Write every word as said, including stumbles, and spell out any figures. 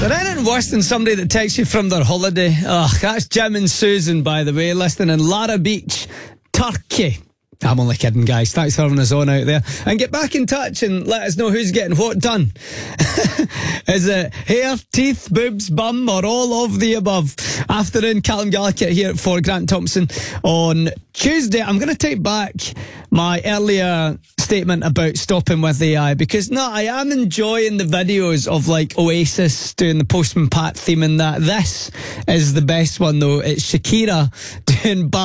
there anything worse than somebody that texts you from their holiday? Oh, that's Jim and Susan, by the way, listening in Lara Beach, Turkey. I'm only kidding, guys. Thanks for having us on out there. And get back in touch and let us know who's getting what done. Is it hair, teeth, boobs, bum, or all of the above? Afternoon, Callum Gallagher here for Grant Thompson on Tuesday. I'm going to take back my earlier statement about stopping with A I, because no, I am enjoying the videos of like Oasis doing the Postman Pat theme and that. This is the best one though. It's Shakira doing Bad